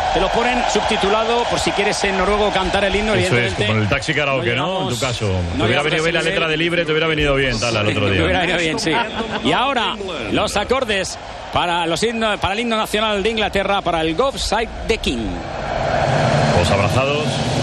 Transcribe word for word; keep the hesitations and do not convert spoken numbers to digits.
te lo ponen subtitulado por si quieres en noruego cantar el himno. Eso es, como el taxi karaoke, ¿no? ¿no? En tu caso. No te hubiera venido bien la letra de Libre, te hubiera venido bien, tal, al otro día. Te hubiera venido bien, sí. Y ahora, los acordes para, los himno, para el himno nacional de Inglaterra, para el God Save the King. Los abrazados.